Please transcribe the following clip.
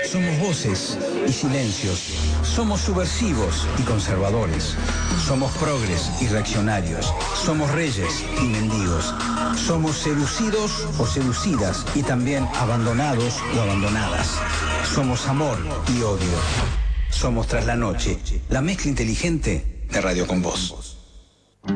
Somos voces y silencios. Somos subversivos y conservadores. Somos progres y reaccionarios. Somos reyes y mendigos. Somos seducidos o seducidas y también abandonados o abandonadas. Somos amor y odio. Somos Tras la Noche, la mezcla inteligente de Radio con Voz.